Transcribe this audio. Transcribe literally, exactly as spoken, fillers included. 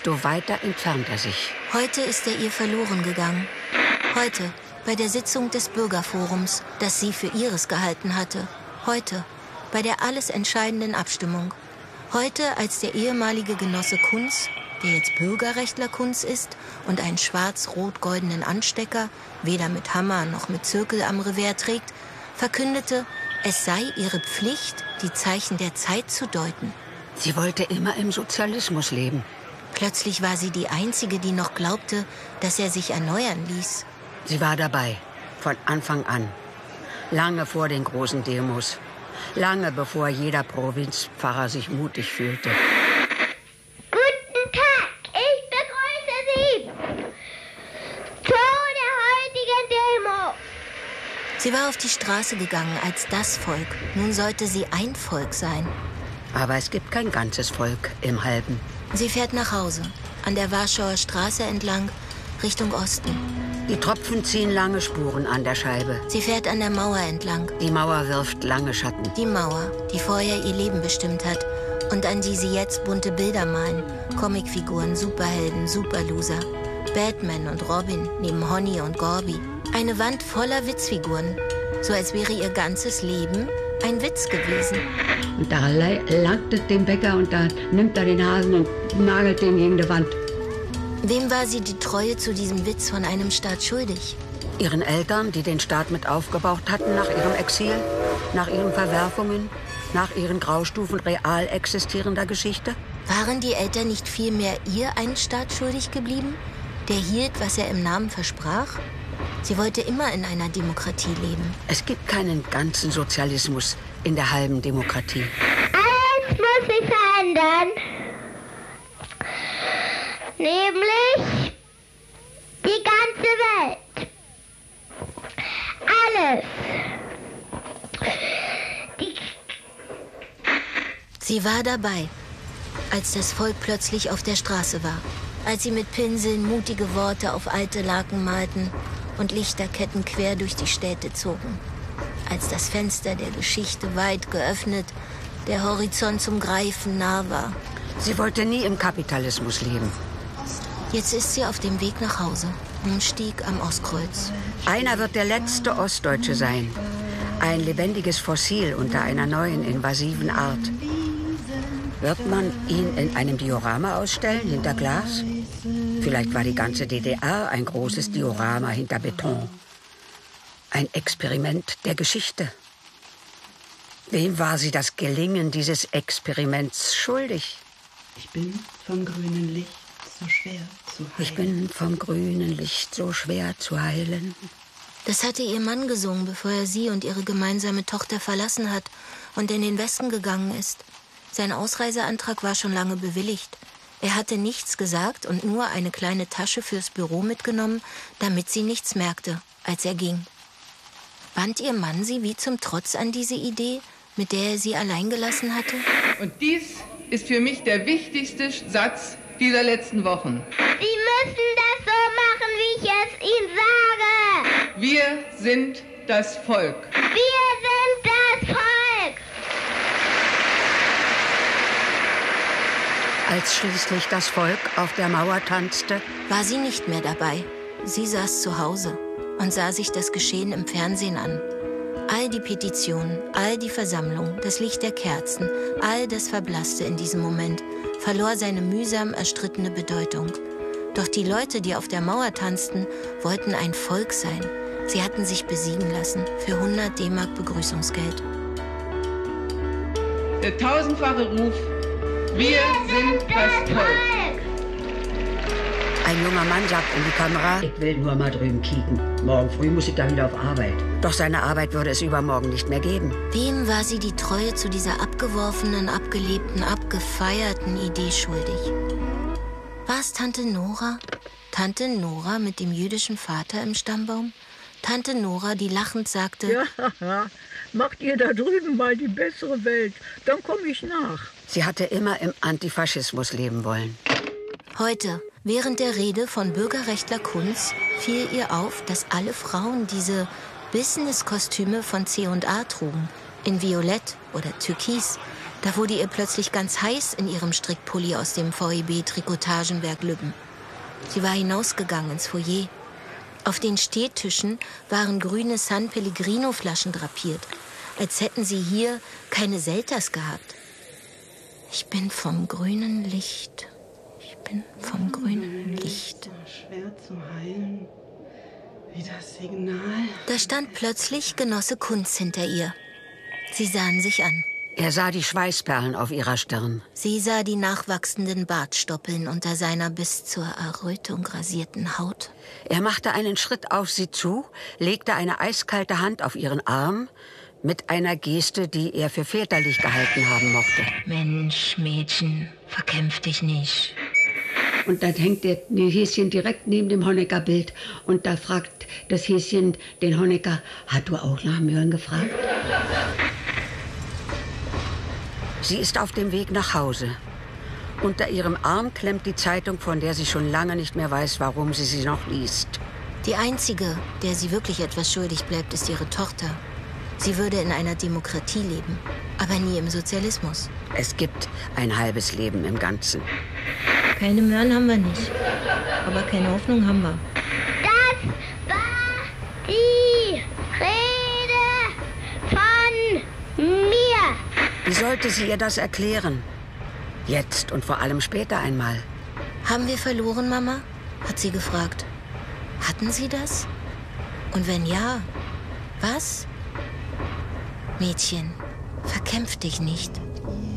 desto weiter entfernt er sich. Heute ist er ihr verloren gegangen. Heute, bei der Sitzung des Bürgerforums, das sie für ihres gehalten hatte. Heute, bei der alles entscheidenden Abstimmung. Heute, als der ehemalige Genosse Kunz, der jetzt Bürgerrechtler Kunz ist und einen schwarz-rot-goldenen Anstecker, weder mit Hammer noch mit Zirkel am Revers trägt, verkündete, es sei ihre Pflicht, die Zeichen der Zeit zu deuten. Sie wollte immer im Sozialismus leben. Plötzlich war sie die Einzige, die noch glaubte, dass er sich erneuern ließ. Sie war dabei, von Anfang an. Lange vor den großen Demos. Lange bevor jeder Provinzpfarrer sich mutig fühlte. Guten Tag, ich begrüße Sie zu der heutigen Demo. Sie war auf die Straße gegangen als das Volk. Nun sollte sie ein Volk sein. Aber es gibt kein ganzes Volk im Halben. Sie fährt nach Hause, an der Warschauer Straße entlang, Richtung Osten. Die Tropfen ziehen lange Spuren an der Scheibe. Sie fährt an der Mauer entlang. Die Mauer wirft lange Schatten. Die Mauer, die vorher ihr Leben bestimmt hat und an die sie jetzt bunte Bilder malen. Comicfiguren, Superhelden, Superloser. Batman und Robin neben Honey und Gorby. Eine Wand voller Witzfiguren, so als wäre ihr ganzes Leben ein Witz gewesen. Und da langt es dem Bäcker und da nimmt er den Hasen und nagelt den gegen die Wand. Wem war sie die Treue zu diesem Witz von einem Staat schuldig? Ihren Eltern, die den Staat mit aufgebaut hatten nach ihrem Exil, nach ihren Verwerfungen, nach ihren Graustufen real existierender Geschichte? Waren die Eltern nicht vielmehr ihr einen Staat schuldig geblieben, der hielt, was er im Namen versprach? Sie wollte immer in einer Demokratie leben. Es gibt keinen ganzen Sozialismus in der halben Demokratie. Eins muss sich verändern. Nämlich die ganze Welt. Alles. Die Sie war dabei, als das Volk plötzlich auf der Straße war. Als sie mit Pinseln mutige Worte auf alte Laken malten und Lichterketten quer durch die Städte zogen. Als das Fenster der Geschichte weit geöffnet, der Horizont zum Greifen nah war. Sie wollte nie im Kapitalismus leben. Jetzt ist sie auf dem Weg nach Hause, am Stieg am Ostkreuz. Einer wird der letzte Ostdeutsche sein. Ein lebendiges Fossil unter einer neuen, invasiven Art. Wird man ihn in einem Diorama ausstellen, hinter Glas? Vielleicht war die ganze D D R ein großes Diorama hinter Beton. Ein Experiment der Geschichte. Wem war sie das Gelingen dieses Experiments schuldig? Ich bin vom grünen Licht so schwer zu heilen. Ich bin vom grünen Licht so schwer zu heilen. Das hatte ihr Mann gesungen, bevor er sie und ihre gemeinsame Tochter verlassen hat und in den Westen gegangen ist. Sein Ausreiseantrag war schon lange bewilligt. Er hatte nichts gesagt und nur eine kleine Tasche fürs Büro mitgenommen, damit sie nichts merkte, als er ging. Band ihr Mann sie wie zum Trotz an diese Idee, mit der er sie allein gelassen hatte? Und dies ist für mich der wichtigste Satz dieser letzten Wochen. Sie müssen das so machen, wie ich es Ihnen sage. Wir sind das Volk. Wir sind das Volk. Als schließlich das Volk auf der Mauer tanzte, war sie nicht mehr dabei. Sie saß zu Hause und sah sich das Geschehen im Fernsehen an. All die Petitionen, all die Versammlungen, das Licht der Kerzen, all das verblasste in diesem Moment, verlor seine mühsam erstrittene Bedeutung. Doch die Leute, die auf der Mauer tanzten, wollten ein Volk sein. Sie hatten sich besiegen lassen für hundert D-Mark Begrüßungsgeld. Der tausendfache Ruf: Wir sind das Volk. Ein junger Mann sagt in die Kamera: Ich will nur mal drüben kicken. Morgen früh muss ich da wieder auf Arbeit. Doch seine Arbeit würde es übermorgen nicht mehr geben. Wem war sie die Treue zu dieser abgeworfenen, abgelebten, abgefeierten Idee schuldig? War es Tante Nora? Tante Nora mit dem jüdischen Vater im Stammbaum? Tante Nora, die lachend sagte: Ja, macht ihr da drüben mal die bessere Welt, dann komme ich nach. Sie hatte immer im Antifaschismus leben wollen. Heute, während der Rede von Bürgerrechtler Kunz, fiel ihr auf, dass alle Frauen diese Business-Kostüme von C und A trugen, in Violett oder Türkis, Da wurde ihr plötzlich ganz heiß in ihrem Strickpulli aus dem V E B-Trikotagenwerk Lübben. Sie war hinausgegangen ins Foyer. Auf den Stehtischen waren grüne San Pellegrino-Flaschen drapiert, als hätten sie hier keine Selters gehabt. Ich bin vom grünen Licht. Ich bin vom grünen Licht. Schwer zu heilen, wie das Signal. Da stand plötzlich Genosse Kunz hinter ihr. Sie sahen sich an. Er sah die Schweißperlen auf ihrer Stirn. Sie sah die nachwachsenden Bartstoppeln unter seiner bis zur Errötung rasierten Haut. Er machte einen Schritt auf sie zu, legte eine eiskalte Hand auf ihren Arm, mit einer Geste, die er für väterlich gehalten haben mochte. Mensch, Mädchen, verkämpf dich nicht. Und dann hängt der Häschen direkt neben dem Honecker-Bild. Und da fragt das Häschen den Honecker, hat du auch nach Möhren gefragt? Sie ist auf dem Weg nach Hause. Unter ihrem Arm klemmt die Zeitung, von der sie schon lange nicht mehr weiß, warum sie sie noch liest. Die einzige, der sie wirklich etwas schuldig bleibt, ist ihre Tochter. Sie würde in einer Demokratie leben, aber nie im Sozialismus. Es gibt ein halbes Leben im Ganzen. Keine Möhren haben wir nicht, aber keine Hoffnung haben wir. Das war die Rede von mir. Wie sollte sie ihr das erklären? Jetzt und vor allem später einmal. Haben wir verloren, Mama? Hat sie gefragt. Hatten Sie das? Und wenn ja, was? Mädchen, verkämpf dich nicht.